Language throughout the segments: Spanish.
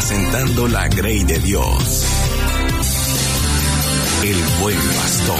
apacentando la grey de Dios. El buen pastor.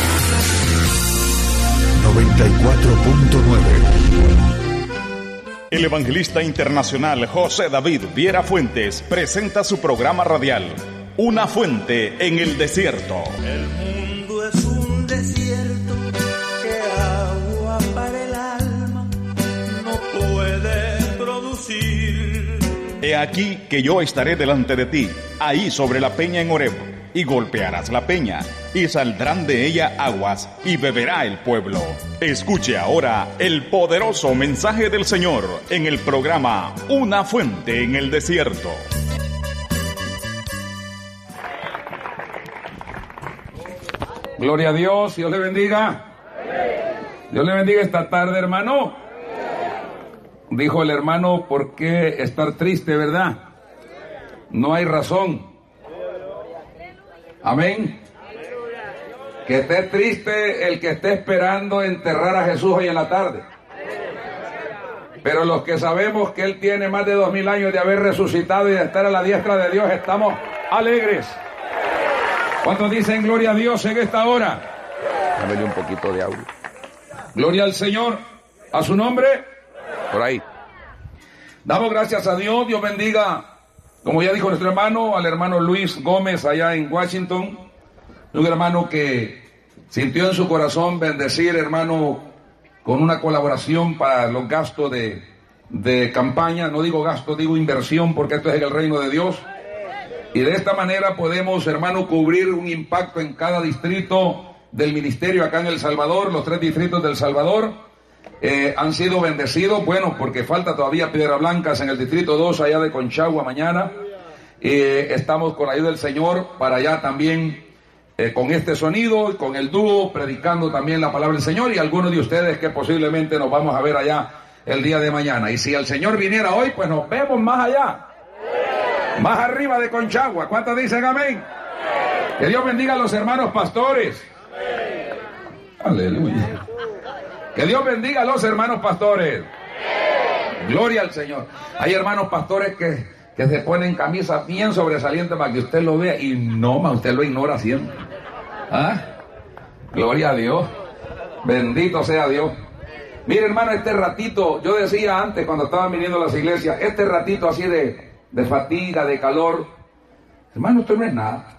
94.9. El evangelista internacional José David Viera Fuentes presenta su programa radial, Una fuente en el desierto. El mundo es un desierto que agua para el alma no puede producir. He aquí que yo estaré delante de ti, ahí sobre la peña en Horeb, y golpearás la peña, y saldrán de ella aguas, y beberá el pueblo. Escuche ahora el poderoso mensaje del Señor en el programa Una fuente en el desierto. Gloria a Dios, Dios le bendiga. Dios le bendiga esta tarde, hermano. Dijo el hermano, ¿por qué estar triste, verdad? No hay razón. Amén. Que esté triste el que esté esperando enterrar a Jesús hoy en la tarde. Pero los que sabemos que Él tiene más de 2000 años de haber resucitado y de estar a la diestra de Dios, estamos alegres. ¿Cuántos dicen gloria a Dios en esta hora? Dámele un poquito de audio. Gloria al Señor, a su nombre. Por ahí. Damos gracias a Dios. Dios bendiga, como ya dijo nuestro hermano, al hermano Luis Gómez allá en Washington. Un hermano que sintió en su corazón bendecir, hermano, con una colaboración para los gastos de campaña. No digo gasto, digo inversión, porque esto es en el reino de Dios. Y de esta manera podemos, hermano, cubrir un impacto en cada distrito del ministerio acá en El Salvador. Los 3 distritos del Salvador han sido bendecidos. Bueno, porque falta todavía Piedras Blancas en el distrito 2, allá de Conchagua mañana. Estamos con la ayuda del Señor para allá también con este sonido, con el dúo, predicando también la palabra del Señor. Y algunos de ustedes que posiblemente nos vamos a ver allá el día de mañana. Y si el Señor viniera hoy, pues nos vemos más allá. Más arriba de Conchagua. ¿Cuántos dicen amén? Que Dios bendiga a los hermanos pastores. Aleluya. Que Dios bendiga a los hermanos pastores. Gloria al Señor. Hay hermanos pastores que se ponen camisas bien sobresalientes para que usted lo vea y no, usted lo ignora siempre. ¿Ah? Gloria a Dios. Bendito sea Dios. Mire, hermano, este ratito, yo decía antes cuando estaban viniendo a las iglesias, este ratito así de fatiga, de calor, hermano, esto no es nada.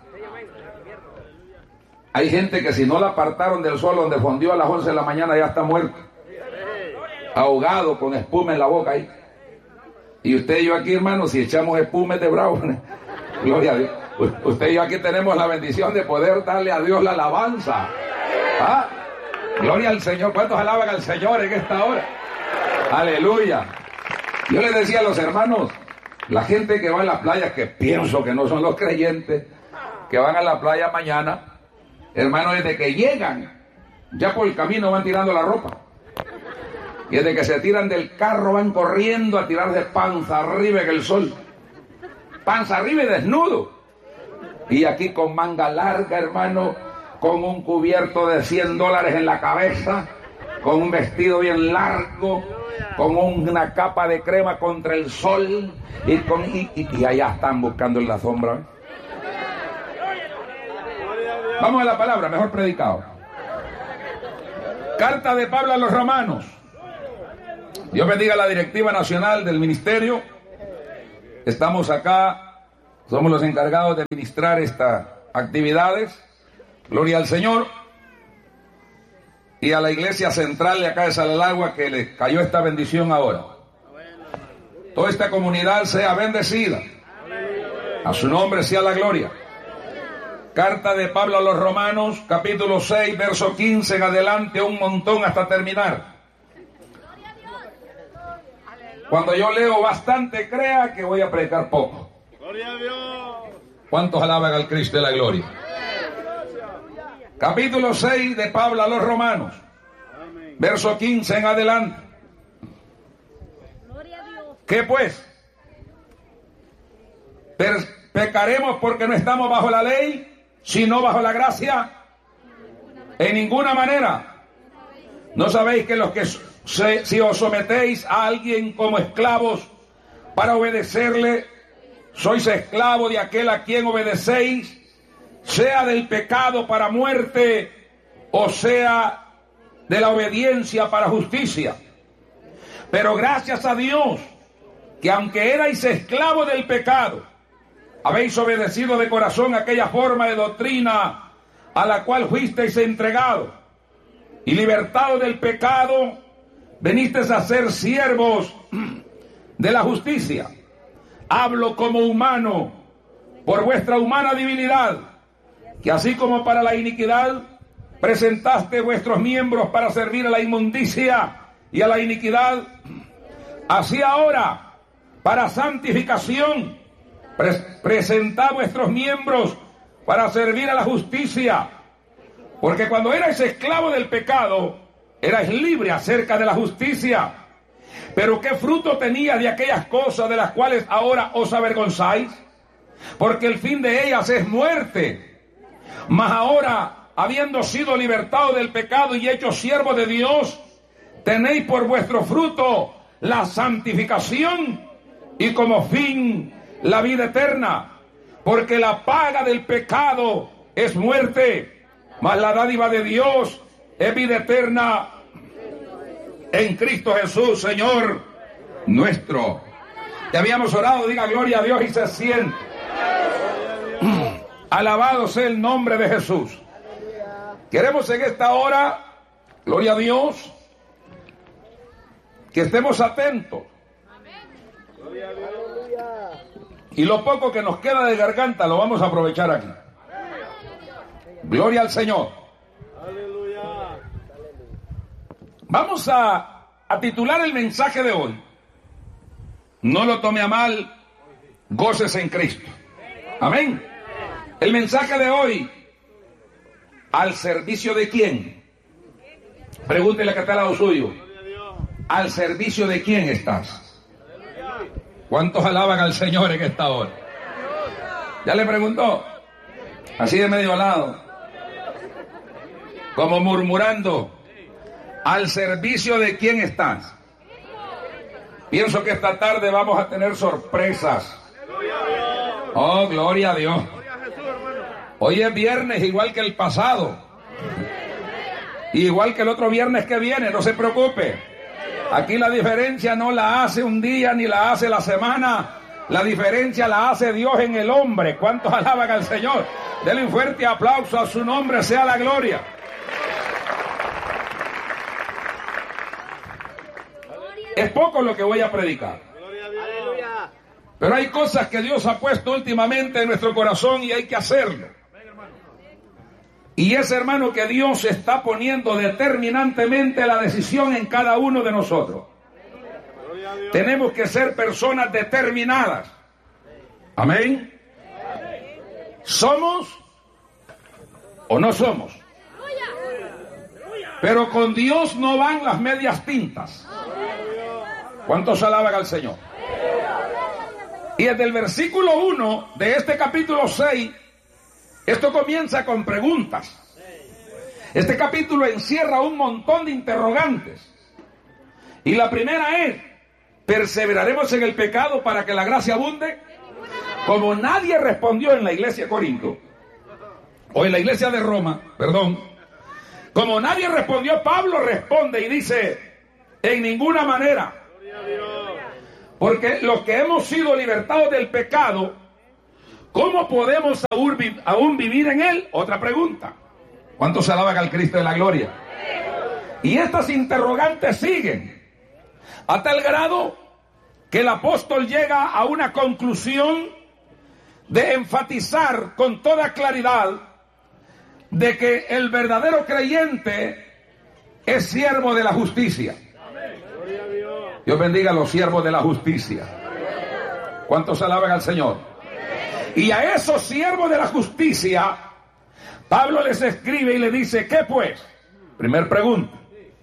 Hay gente que si no la apartaron del suelo donde fondió a las 11 de la mañana ya está muerto, ahogado con espuma en la boca ahí. Y usted y yo aquí, hermano, si echamos espuma es de bravo. Gloria a Dios. Usted y yo aquí tenemos la bendición de poder darle a Dios la alabanza. ¿Ah? Gloria al Señor. ¿Cuántos alaban al Señor en esta hora? Aleluya. Yo les decía a los hermanos, la gente que va a la playa, que pienso que no son los creyentes, que van a la playa mañana, hermano, desde que llegan, ya por el camino van tirando la ropa. Y desde que se tiran del carro van corriendo a tirar de panza arriba en el sol. Panza arriba y desnudo. Y aquí con manga larga, hermano, con un cubierto de $100 en la cabeza, con un vestido bien largo, con una capa de crema contra el sol, y allá están buscando en la sombra. Vamos a la palabra, mejor predicado. Carta de Pablo a los Romanos. Dios bendiga a la directiva nacional del ministerio. Estamos acá, somos los encargados de administrar estas actividades. Gloria al Señor. Y a la iglesia central de acá de Salalagua, que les cayó esta bendición ahora. Toda esta comunidad sea bendecida. A su nombre sea la gloria. Carta de Pablo a los Romanos, capítulo 6, verso 15 en adelante, un montón hasta terminar. Cuando yo leo bastante, crea que voy a predicar poco. ¿Cuántos alaban al Cristo de la gloria? Capítulo 6 de Pablo a los Romanos, verso 15 en adelante. ¿Qué pues? ¿Pecaremos porque no estamos bajo la ley, sino bajo la gracia? En ninguna manera. ¿No sabéis que los que si os sometéis a alguien como esclavos para obedecerle, sois esclavos de aquel a quien obedecéis, sea del pecado para muerte, o sea de la obediencia para justicia. Pero gracias a Dios, que aunque erais esclavos del pecado, habéis obedecido de corazón aquella forma de doctrina a la cual fuisteis entregados, y libertados del pecado, venisteis a ser siervos de la justicia. Hablo como humano, por vuestra humana divinidad, que así como para la iniquidad presentaste vuestros miembros para servir a la inmundicia y a la iniquidad, así ahora, para santificación, presentad vuestros miembros para servir a la justicia. Porque cuando erais esclavos del pecado, erais libres acerca de la justicia. Pero ¿qué fruto tenías de aquellas cosas de las cuales ahora os avergonzáis? Porque el fin de ellas es muerte. Mas ahora, habiendo sido libertados del pecado y hechos siervos de Dios, tenéis por vuestro fruto la santificación y como fin la vida eterna. Porque la paga del pecado es muerte, mas la dádiva de Dios es vida eterna en Cristo Jesús, Señor nuestro. Ya habíamos orado, diga gloria a Dios y se siente. Alabado sea el nombre de Jesús. Queremos en esta hora, gloria a Dios, que estemos atentos. Y lo poco que nos queda de garganta lo vamos a aprovechar aquí. Gloria al Señor. Vamos a titular el mensaje de hoy. No lo tome a mal, goces en Cristo. Amén. El mensaje de hoy, ¿al servicio de quién? Pregúntele que está al lado suyo. ¿Al servicio de quién estás? ¿Cuántos alaban al Señor en esta hora? ¿Ya le preguntó? Así de medio lado, como murmurando, ¿al servicio de quién estás? Pienso que esta tarde vamos a tener sorpresas. Oh, gloria a Dios. Hoy es viernes igual que el pasado, igual que el otro viernes que viene, no se preocupe. Aquí la diferencia no la hace un día ni la hace la semana, la diferencia la hace Dios en el hombre. ¿Cuántos alaban al Señor? Denle un fuerte aplauso, a su nombre sea la gloria. Es poco lo que voy a predicar, pero hay cosas que Dios ha puesto últimamente en nuestro corazón y hay que hacerlo. Y es, hermano, que Dios está poniendo determinantemente la decisión en cada uno de nosotros. Tenemos que ser personas determinadas. Amén. ¿Somos o no somos? Pero con Dios no van las medias tintas. ¿Cuántos alaban al Señor? Y desde el versículo 1 de este capítulo 6, esto comienza con preguntas. Este capítulo encierra un montón de interrogantes. Y la primera es, ¿perseveraremos en el pecado para que la gracia abunde? Como nadie respondió en la iglesia de Corinto, o en la iglesia de Roma, perdón, como nadie respondió, Pablo responde y dice, en ninguna manera. Porque los que hemos sido libertados del pecado, ¿cómo podemos aún vivir en él? Otra pregunta. ¿Cuántos se alaban al Cristo de la gloria? Y estas interrogantes siguen, a tal grado que el apóstol llega a una conclusión de enfatizar con toda claridad de que el verdadero creyente es siervo de la justicia. Dios bendiga a los siervos de la justicia. ¿Cuántos alaban al Señor? Y a esos siervos de la justicia, Pablo les escribe y le dice, ¿qué pues? Primer pregunta.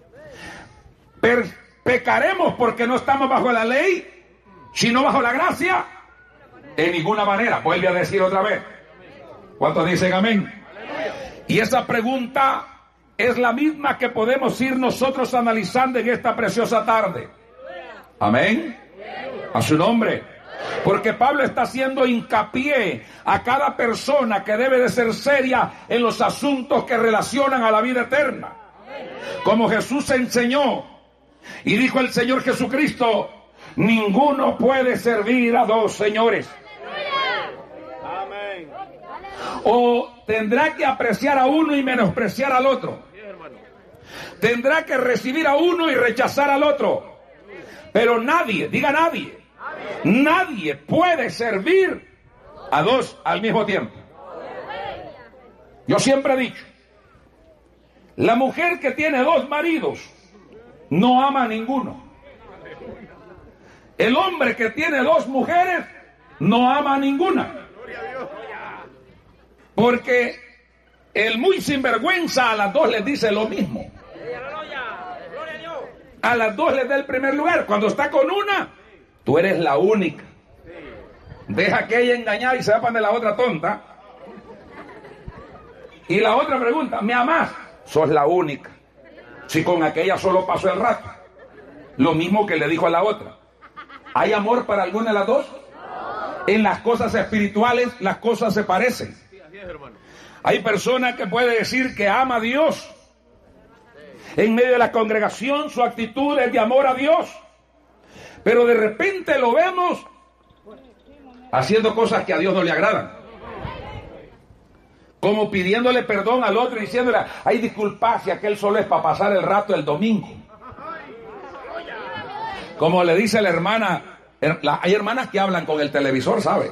¿Pecaremos porque no estamos bajo la ley, sino bajo la gracia? En ninguna manera. Vuelve a decir otra vez. ¿Cuántos dicen amén? Y esa pregunta es la misma que podemos ir nosotros analizando en esta preciosa tarde. Amén. A su nombre. Porque Pablo está haciendo hincapié a cada persona que debe de ser seria en los asuntos que relacionan a la vida eterna. Como Jesús enseñó, y dijo el Señor Jesucristo, ninguno puede servir a dos señores. O tendrá que apreciar a uno y menospreciar al otro. Tendrá que recibir a uno y rechazar al otro. Pero nadie, diga nadie, nadie puede servir a dos al mismo tiempo. Yo siempre he dicho, la mujer que tiene dos maridos no ama a ninguno. El hombre que tiene dos mujeres no ama a ninguna. Porque el muy sinvergüenza a las dos les dice lo mismo. A las dos les da el primer lugar. Cuando está con una, tú eres la única. Deja que ella engañada y se va para la otra tonta. Y la otra pregunta, ¿me amás? Sos la única. Si con aquella solo pasó el rato. Lo mismo que le dijo a la otra. ¿Hay amor para alguna de las dos? En las cosas espirituales las cosas se parecen. Hay personas que pueden decir que ama a Dios. En medio de la congregación su actitud es de amor a Dios. Pero de repente lo vemos haciendo cosas que a Dios no le agradan. Como pidiéndole perdón al otro y diciéndole, ay, disculpa, si aquel solo es para pasar el rato el domingo. Como le dice la hermana, hay hermanas que hablan con el televisor, ¿sabe?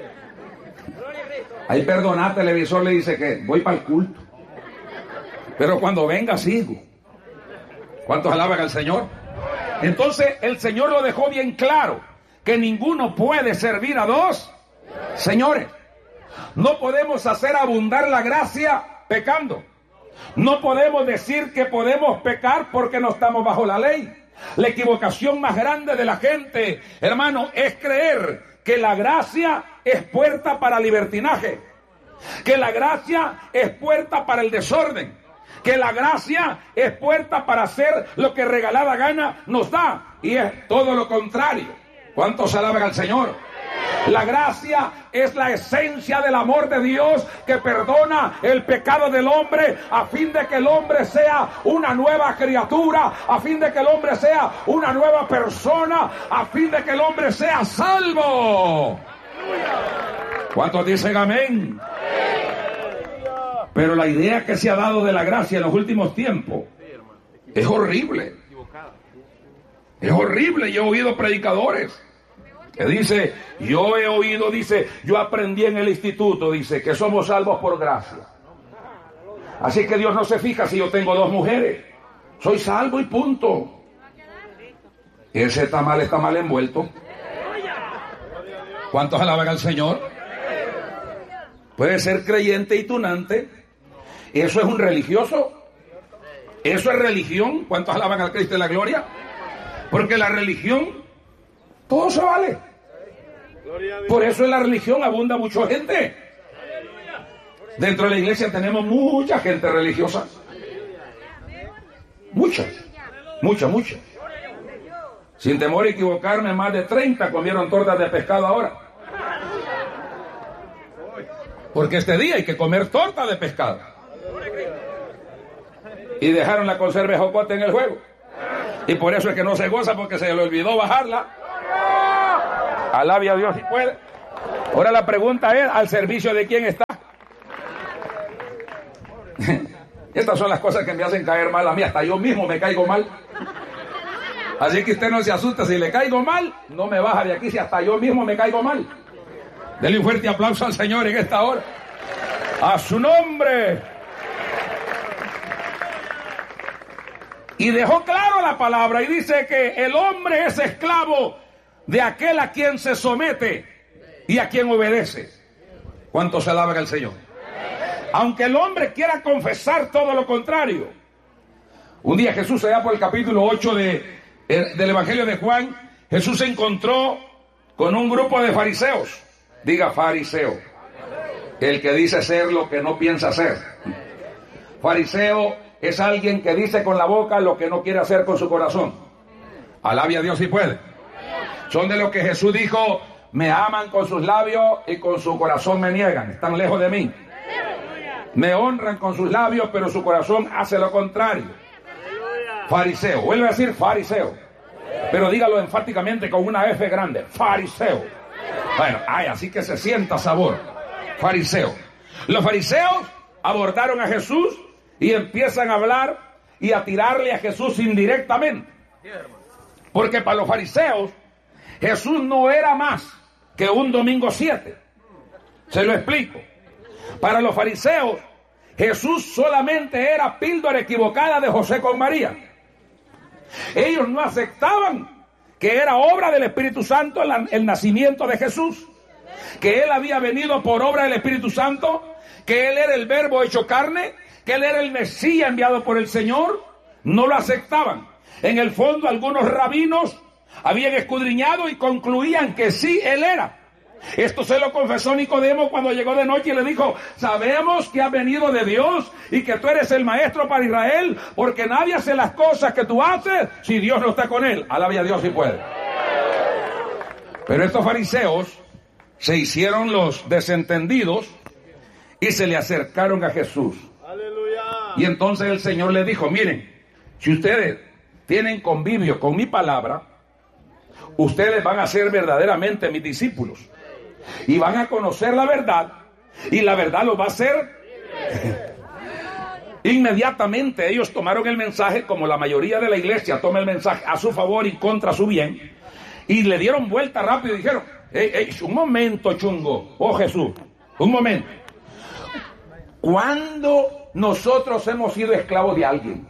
Ahí perdona, televisor le dice que voy para el culto. Pero cuando venga sigo. ¿Cuántos alaban al Señor? Entonces el Señor lo dejó bien claro, que ninguno puede servir a dos señores. No podemos hacer abundar la gracia pecando. No podemos decir que podemos pecar porque no estamos bajo la ley. La equivocación más grande de la gente, hermano, es creer que la gracia es puerta para libertinaje, que la gracia es puerta para el desorden, que la gracia es puerta para hacer lo que regalada gana nos da, y es todo lo contrario. ¿Cuántos alaban al Señor? La gracia es la esencia del amor de Dios que perdona el pecado del hombre a fin de que el hombre sea una nueva criatura, a fin de que el hombre sea una nueva persona, a fin de que el hombre sea salvo. ¿Cuántos dicen amén? Pero la idea que se ha dado de la gracia en los últimos tiempos es horrible. Es horrible. Yo he oído predicadores que dice, yo aprendí en el instituto, dice, que somos salvos por gracia. Así que Dios no se fija si yo tengo dos mujeres. Soy salvo y punto. Ese tamal está mal envuelto. ¿Cuántos alaban al Señor? Puede ser creyente y tunante. ¿Eso es un religioso? ¿Eso es religión? ¿Cuántos alaban al Cristo de la gloria? Porque la religión, todo se vale. Por eso en la religión abunda mucha gente. Dentro de la iglesia tenemos mucha gente religiosa. Mucha. Sin temor a equivocarme, más de 30 comieron tortas de pescado ahora. Porque este día hay que comer torta de pescado. Y dejaron la conserva de jocote en el juego. Y por eso es que no se goza, porque se le olvidó bajarla. Alabe a Dios si puede. Ahora la pregunta es, ¿al servicio de quién está? Estas son las cosas que me hacen caer mal a mí. Hasta yo mismo me caigo mal. Así que usted no se asusta. Si le caigo mal, no me baja de aquí. Si hasta yo mismo me caigo mal. Denle un fuerte aplauso al Señor en esta hora. A su nombre. Y dejó claro la palabra y dice que el hombre es esclavo de aquel a quien se somete y a quien obedece. ¿Cuántos alaban al Señor? Aunque el hombre quiera confesar todo lo contrario. Un día Jesús, allá por el capítulo 8 del Evangelio de Juan, Jesús se encontró con un grupo de fariseos. Diga fariseo. El que dice ser lo que no piensa ser. Fariseo es alguien que dice con la boca lo que no quiere hacer con su corazón. Alabe a Dios si puede. Son de lo que Jesús dijo, me aman con sus labios y con su corazón me niegan, están lejos de mí. Me honran con sus labios, pero su corazón hace lo contrario. Fariseo, vuelve a decir fariseo, pero dígalo enfáticamente con una F grande, fariseo. Bueno, así que se sienta sabor. Fariseo. Los fariseos abordaron a Jesús y empiezan a hablar y a tirarle a Jesús indirectamente. Porque para los fariseos, Jesús no era más que un domingo 7. Se lo explico. Para los fariseos, Jesús solamente era píldora equivocada de José con María. Ellos no aceptaban que era obra del Espíritu Santo el nacimiento de Jesús, que Él había venido por obra del Espíritu Santo, que Él era el Verbo hecho carne, que Él era el Mesías enviado por el Señor. No lo aceptaban. En el fondo, algunos rabinos habían escudriñado y concluían que sí, Él era. Esto se lo confesó Nicodemo cuando llegó de noche y le dijo: sabemos que has venido de Dios y que tú eres el maestro para Israel, porque nadie hace las cosas que tú haces si Dios no está con él. Alabe a Dios si puede. Pero estos fariseos se hicieron los desentendidos y se le acercaron a Jesús. Y entonces el Señor les dijo: miren, si ustedes tienen convivio con mi palabra, ustedes van a ser verdaderamente mis discípulos y van a conocer la verdad, y la verdad los va a hacer. Inmediatamente ellos tomaron el mensaje, como la mayoría de la iglesia toma el mensaje a su favor y contra su bien, y le dieron vuelta rápido y dijeron: un momento, chungo, oh Jesús, un momento. ¿Cuándo nosotros hemos sido esclavos de alguien?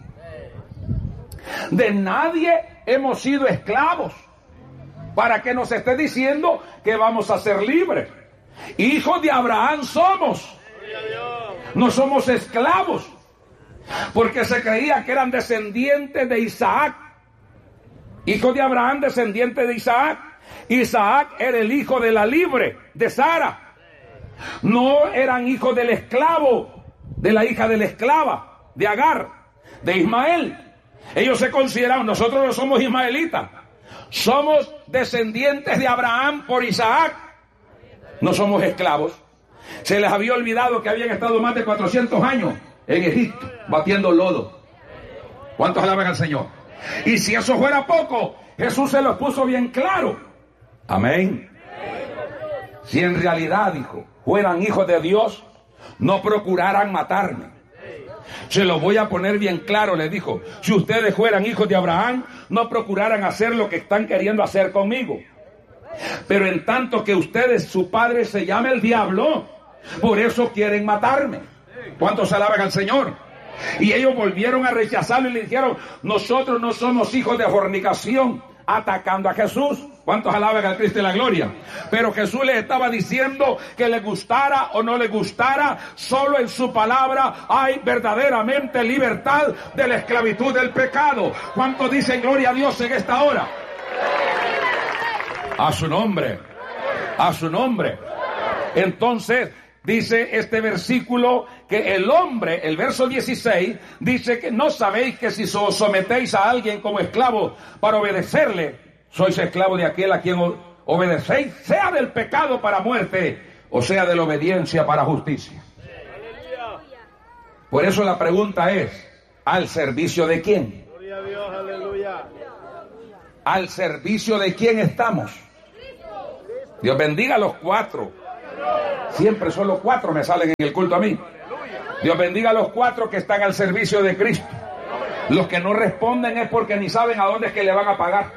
De nadie hemos sido esclavos, para que nos esté diciendo que vamos a ser libres. Hijos de Abraham somos, no somos esclavos, porque se creía que eran descendientes de Isaac. Hijos de Abraham, descendientes de Isaac. Isaac era el hijo de la libre, de Sara. No eran hijos del esclavo, de la hija de la esclava, de Agar, de Ismael. Ellos se consideraban: nosotros no somos ismaelitas, somos descendientes de Abraham por Isaac. No somos esclavos. Se les había olvidado que habían estado más de 400 años en Egipto, batiendo lodo. ¿Cuántos alaban al Señor? Y si eso fuera poco, Jesús se los puso bien claro. Amén. Si en realidad, dijo, fueran hijos de Dios, no procuraran matarme. Se lo voy a poner bien claro, le dijo: si ustedes fueran hijos de Abraham, no procuraran hacer lo que están queriendo hacer conmigo. Pero en tanto que ustedes, su padre se llama el diablo, por eso quieren matarme. ¿Cuántos alaban al Señor? Y ellos volvieron a rechazarlo y le dijeron: nosotros no somos hijos de fornicación, atacando a Jesús. ¿Cuántos alaban al Cristo de la gloria? Pero Jesús les estaba diciendo que le gustara o no le gustara, solo en su palabra hay verdaderamente libertad de la esclavitud del pecado. ¿Cuántos dicen gloria a Dios en esta hora? A su nombre, a su nombre. Entonces dice este versículo que el hombre, el verso 16, dice que no sabéis que si os sometéis a alguien como esclavo para obedecerle, sois esclavo de aquel a quien obedecéis, sea del pecado para muerte o sea de la obediencia para justicia. Por eso la pregunta es: ¿al servicio de quién? ¿Al servicio de quién estamos? Dios bendiga a los 4. Siempre solo 4 me salen en el culto a mí. Dios bendiga a los 4 que están al servicio de Cristo. Los que no responden es porque ni saben a dónde es que le van a pagar.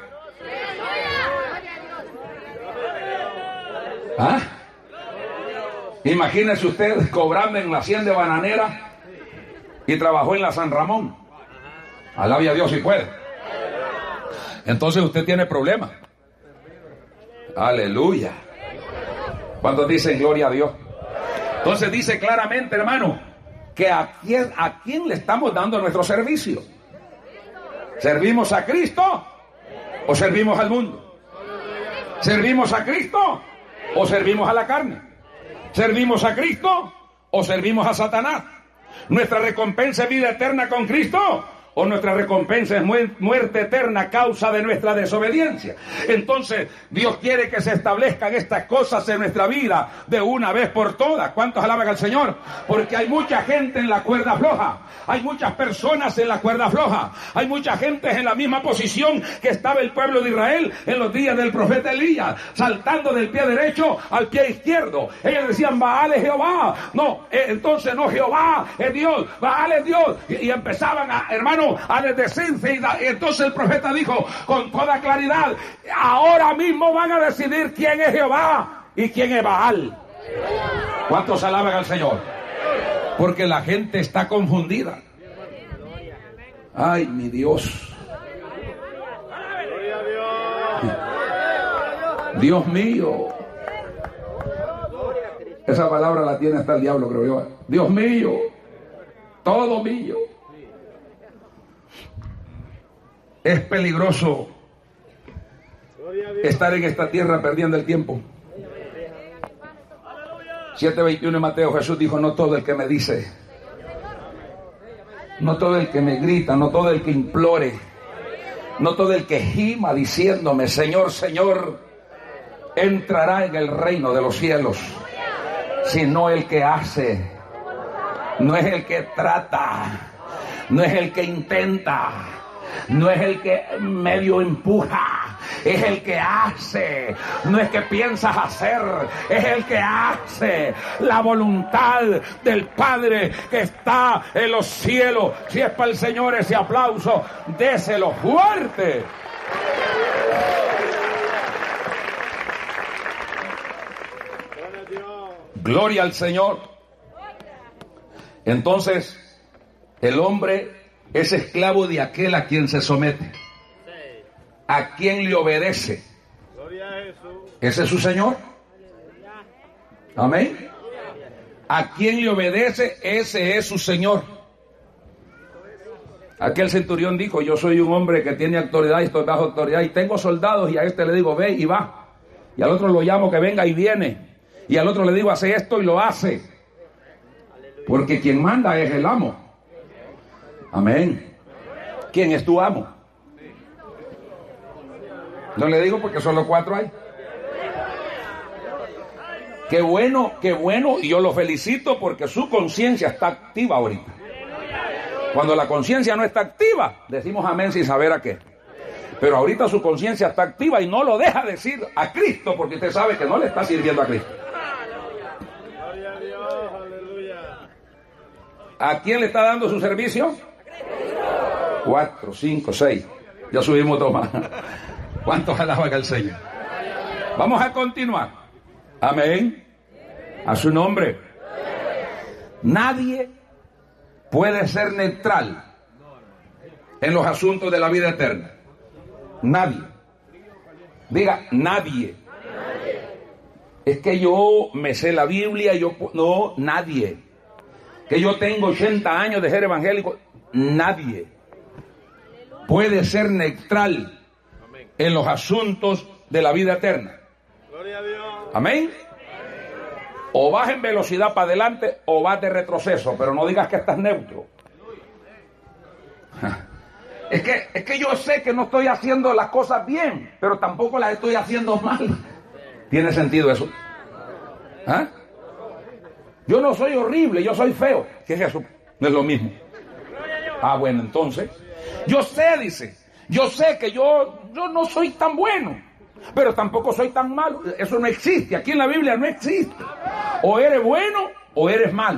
¿Ah? Imagínese usted cobrando en la Hacienda de Bananera y trabajó en la San Ramón. Alabe a Dios si puede. Entonces usted tiene problemas. Aleluya. ¿Cuántos dicen gloria a Dios? Entonces dice claramente, hermano, que a quién le estamos dando nuestro servicio. ¿Servimos a Cristo o servimos al mundo? ¿Servimos a Cristo o servimos a la carne? ¿Servimos a Cristo o servimos a Satanás? ¿Nuestra recompensa es vida eterna con Cristo o nuestra recompensa es muerte eterna a causa de nuestra desobediencia. Entonces, Dios quiere que se establezcan estas cosas en nuestra vida de una vez por todas. ¿Cuántos alaban al Señor? Porque hay mucha gente en la cuerda floja. Hay muchas personas en la cuerda floja. Hay mucha gente en la misma posición que estaba el pueblo de Israel en los días del profeta Elías, saltando del pie derecho al pie izquierdo. Ellos decían, Baal es Jehová. No, entonces no, Jehová es Dios, Baal es Dios. Y empezaban a desdecirse. Y entonces el profeta dijo con toda claridad, ahora mismo van a decidir quién es Jehová y quién es Baal. ¿Cuántos alaban al Señor? Porque la gente está confundida. Ay, mi Dios. Dios mío. Esa palabra la tiene hasta el diablo, creo yo. Dios mío. Todo mío. Es peligroso estar en esta tierra perdiendo el tiempo. 7:21 en Mateo, Jesús dijo, no todo el que me dice, no todo el que me grita, no todo el que implore, no todo el que gima diciéndome, Señor, Señor, entrará en el reino de los cielos, sino el que hace. No es el que trata, no es el que intenta, no es el que medio empuja, es el que hace. No es que piensas hacer, es el que hace la voluntad del Padre que está en los cielos. Si es para el Señor ese aplauso, déselo fuerte. Gloria al Señor. Entonces, el hombre es esclavo de aquel a quien se somete, a quien le obedece. Ese es su Señor. Amén. A quien le obedece, ese es su Señor. Aquel centurión dijo, yo soy un hombre que tiene autoridad y estoy bajo autoridad y tengo soldados, y a este le digo, ve y va. Y al otro lo llamo que venga y viene. Y al otro le digo, hace esto y lo hace. Porque quien manda es el amo. Amén. ¿Quién es tu amo? No le digo porque solo 4 hay. Qué bueno, y yo lo felicito porque su conciencia está activa ahorita. Cuando la conciencia no está activa, decimos amén sin saber a qué. Pero ahorita su conciencia está activa y no lo deja decir a Cristo porque usted sabe que no le está sirviendo a Cristo. ¿A quién le está dando su servicio? 4, 5, 6. Ya subimos 2 más. ¿Cuántos alaban al Señor? Vamos a continuar. Amén. A su nombre. Nadie puede ser neutral en los asuntos de la vida eterna. Nadie. Diga, nadie. Es que yo me sé la Biblia, no, nadie. Que yo tengo 80 años de ser evangélico, nadie puede ser neutral en los asuntos de la vida eterna. Amén. O vas en velocidad para adelante o vas de retroceso, pero no digas que estás neutro. Es que yo sé que no estoy haciendo las cosas bien, pero tampoco las estoy haciendo mal. ¿Tiene sentido eso? ¿Ah? Yo no soy horrible, yo soy feo. ¿Qué es eso? No es lo mismo. Ah, bueno, entonces, yo sé que yo no soy tan bueno, pero tampoco soy tan malo. Eso no existe, aquí en la Biblia no existe. O eres bueno o eres malo.